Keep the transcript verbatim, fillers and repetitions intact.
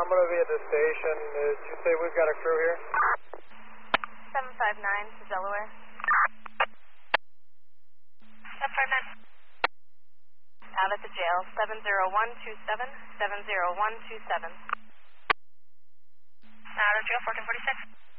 I'm going to be at the station. Uh, did you say we've got a crew here? seven five nine to Delaware. seven five nine. Out at the jail, seven zero one two seven, seven zero one two seven. Out of jail, fourteen forty-six.